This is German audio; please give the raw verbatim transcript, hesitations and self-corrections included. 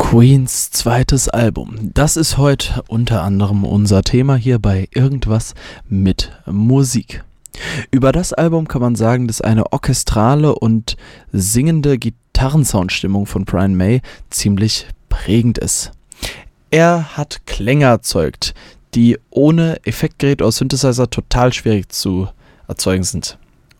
Queens zweites Album. Das ist heute unter anderem unser Thema hier bei Irgendwas mit Musik. Über das Album kann man sagen, dass eine orchestrale und singende Gitarrensoundstimmung von Brian May ziemlich prägend ist. Er hat Klänge erzeugt, die ohne Effektgerät oder Synthesizer total schwierig zu erzeugen sind.